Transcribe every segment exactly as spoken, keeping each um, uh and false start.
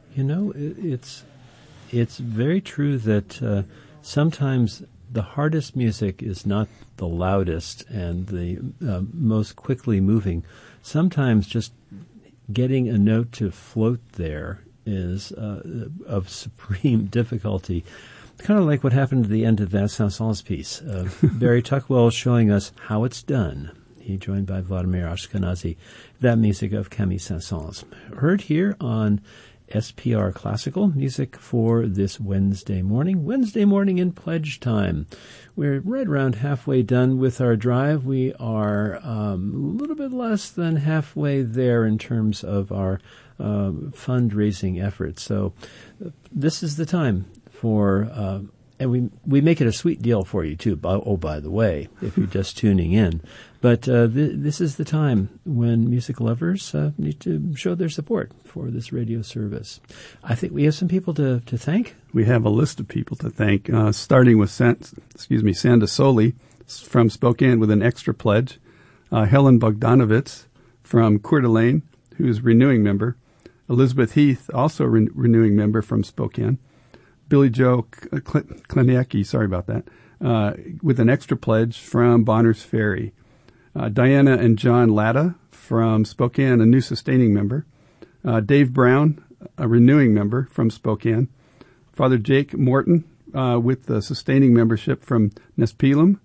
You know, it, it's it's very true that uh, sometimes the hardest music is not the loudest and the uh, most quickly moving. Sometimes just getting a note to float there is uh, of supreme difficulty. Kind of like what happened at the end of Vincent Sanson's piece. Uh, Barry Tuckwell showing us how it's done. He joined by Vladimir Ashkenazi. That music of Camille Saint-Saëns. Heard here on S P R Classical, music for this Wednesday morning. Wednesday morning in pledge time. We're right around halfway done with our drive. We are um, a little bit less than halfway there in terms of our uh, fundraising efforts. So uh, this is the time for, uh, and we we make it a sweet deal for you too. By, oh, by the way, if you're just tuning in. But uh, th- this is the time when music lovers uh, need to show their support for this radio service. I think we have some people to, to thank. We have a list of people to thank, uh, starting with San, excuse me, Sanda Soli from Spokane with an extra pledge, uh, Helen Bogdanovitz from Coeur d'Alene, who's renewing member, Elizabeth Heath, also re- renewing member from Spokane, Billy Joe Kliniecki, sorry about that, uh, with an extra pledge from Bonners Ferry. Uh, Diana and John Latta from Spokane, a new sustaining member. Uh, Dave Brown, a renewing member from Spokane. Father Jake Morton uh, with the sustaining membership from Nespelem.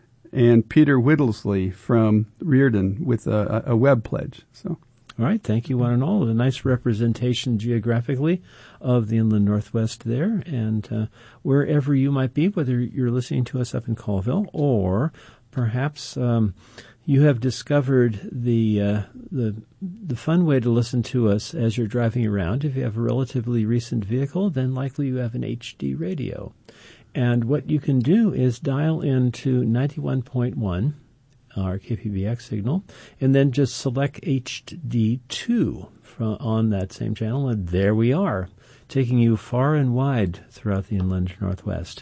And Peter Whittlesley from Reardon with a, a web pledge. So, all right, thank you one and all. A nice representation geographically of the Inland Northwest there. And uh, wherever you might be, whether you're listening to us up in Colville or perhaps um, you have discovered the uh, the the fun way to listen to us as you're driving around. If you have a relatively recent vehicle, then likely you have an H D radio. And what you can do is dial into ninety-one point one, our K P B X signal, and then just select H D two from, on that same channel, and there we are, taking you far and wide throughout the Inland Northwest.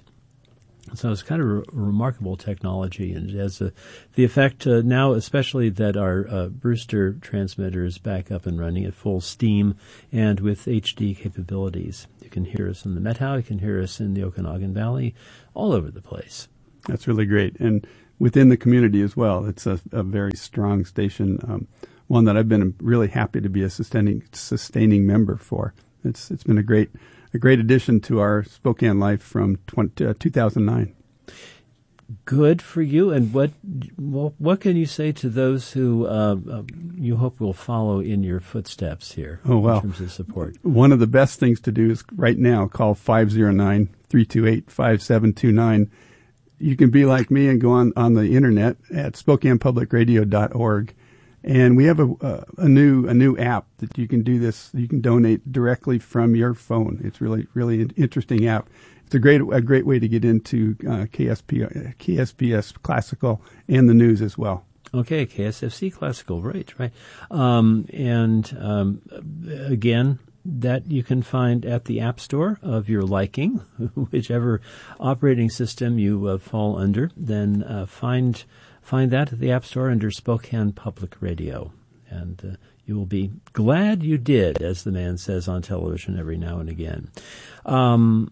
So it's kind of a remarkable technology, and it has a, the effect uh, now, especially that our uh, Brewster transmitter is back up and running at full steam and with H D capabilities. You can hear us in the Methow, you can hear us in the Okanagan Valley, all over the place. That's really great. And within the community as well, it's a, a very strong station, um, one that I've been really happy to be a sustaining sustaining member for. It's It's been a great a great addition to our Spokane life from twenty, uh, two thousand nine. Good for you. And what well, what can you say to those who uh, uh, you hope will follow in your footsteps here oh, well, in terms of support? One of the best things to do is right now call five oh nine, three two eight, five seven two nine. You can be like me and go on, on the internet at spokane public radio dot org. And we have a, a, a new a new app that you can do this. You can donate directly from your phone. It's really really an interesting app. It's a great a great way to get into uh, K S P, K S P S Classical and the news as well. Okay, K S F C Classical, right, right. Um, and um, again, that you can find at the App Store of your liking, whichever operating system you uh, fall under. Then uh, find. Find that at the App Store under Spokane Public Radio. And uh, you will be glad you did, as the man says on television every now and again. Um,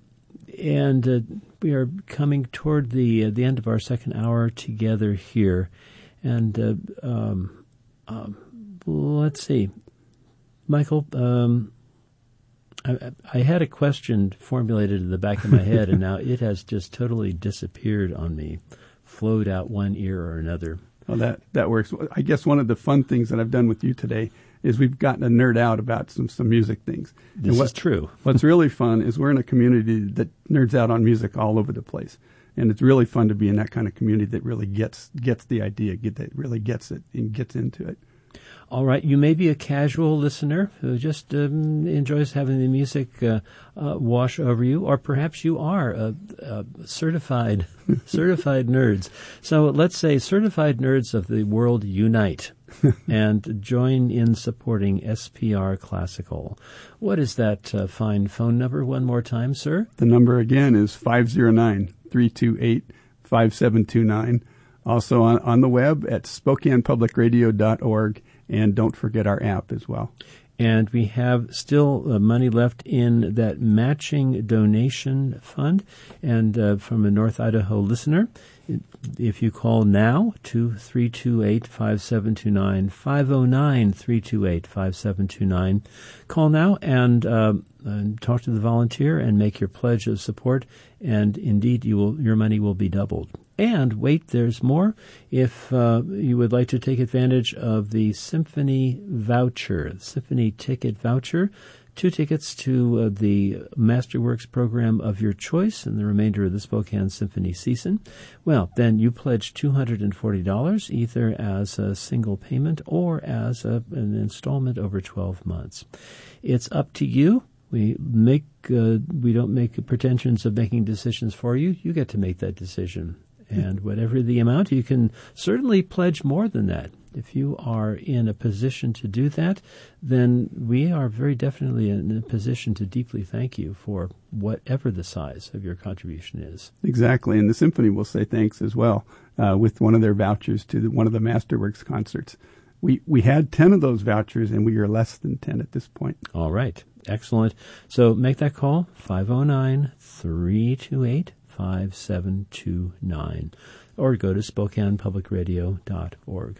and uh, we are coming toward the uh, the end of our second hour together here. And uh, um, um, let's see. Michael, um, I, I had a question formulated in the back of my head, and now it has just totally disappeared on me. Flowed out one ear or another. Well, that, that works. I guess one of the fun things that I've done with you today is we've gotten to nerd out about some, some music things. This and what, is true. What's really fun is we're in a community that nerds out on music all over the place. And it's really fun to be in that kind of community that really gets gets the idea, get that really gets it and gets into it. All right, you may be a casual listener who just um, enjoys having the music uh, uh, wash over you, or perhaps you are a, a certified certified nerds. So let's say certified nerds of the world unite and join in supporting S P R Classical. What is that uh, fine phone number one more time, sir? The number again is five oh nine, three two eight, five seven two nine. Also on, on the web at spokane public radio dot org. And don't forget our app as well. And we have still uh, money left in that matching donation fund. And uh, from a North Idaho listener, if you call now, two three two eight, five seven two nine, five oh nine, three two eight, five seven two nine, call now and, uh, and talk to the volunteer and make your pledge of support, and indeed you will, your money will be doubled. And wait, there's more. If uh, you would like to take advantage of the Symphony voucher, Symphony ticket voucher, two tickets to uh, the Masterworks program of your choice in the remainder of the Spokane Symphony season, well, then you pledge two hundred forty dollars either as a single payment or as a, an installment over twelve months. It's up to you. We make uh, we don't make pretensions of making decisions for you. You get to make that decision. And whatever the amount, you can certainly pledge more than that. If you are in a position to do that, then we are very definitely in a position to deeply thank you for whatever the size of your contribution is. Exactly. And the Symphony will say thanks as well uh, with one of their vouchers to the, one of the Masterworks concerts. We, we had ten of those vouchers, and we are less than ten at this point. All right. Excellent. So make that call, five oh nine, three two eight, five seven two nine, or go to Spokane Public Radio dot org.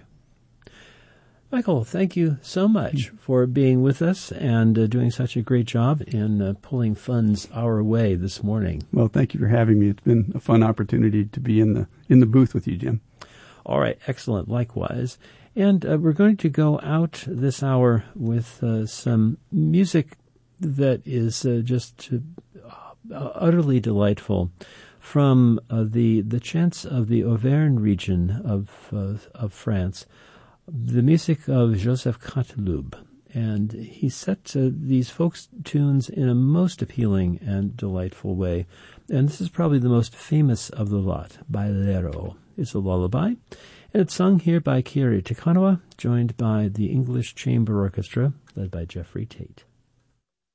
Michael, thank you so much for being with us and uh, doing such a great job in uh, pulling funds our way this morning. Well, thank you for having me. It's been a fun opportunity to be in the in the booth with you, Jim. All right, excellent. Likewise. And uh, we're going to go out this hour with uh, some music that is uh, just uh, utterly delightful from uh, the the chants of the Auvergne region of uh, of France, the music of Joseph Canteloube. And he set uh, these folk tunes in a most appealing and delightful way. And this is probably the most famous of the lot, Bailero. It's a lullaby, and it's sung here by Kieri Tekanawa, joined by the English Chamber Orchestra, led by Jeffrey Tate.